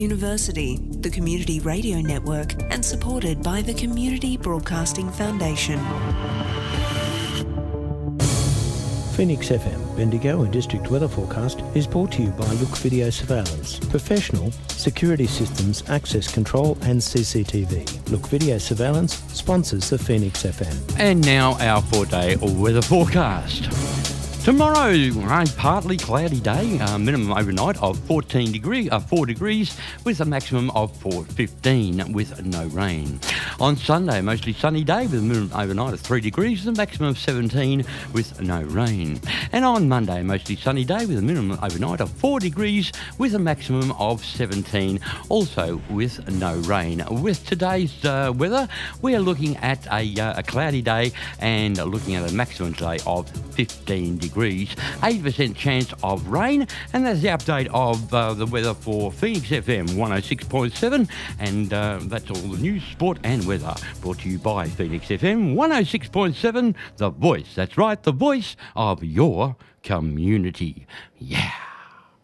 University, the Community Radio Network, and supported by the Community Broadcasting Foundation. Phoenix FM, Bendigo and District Weather Forecast is brought to you by Look Video Surveillance. Professional security systems, access control and CCTV. Look Video Surveillance sponsors the Phoenix FM. And now our 4-day weather forecast. Tomorrow, a partly cloudy day, minimum overnight of 4 degrees with a maximum of 15 with no rain. On Sunday, mostly sunny day with a minimum overnight of 3 degrees and a maximum of 17 with no rain. And on Monday, mostly sunny day with a minimum overnight of 4 degrees with a maximum of 17, also with no rain. With today's weather, we are looking at a cloudy day and looking at a maximum today of 15 degrees. 80% chance of rain, and that's the update of the weather for Phoenix FM 106.7, and that's all the news, sport and weather brought to you by Phoenix FM 106.7, the voice, that's right, the voice of your community. Yeah.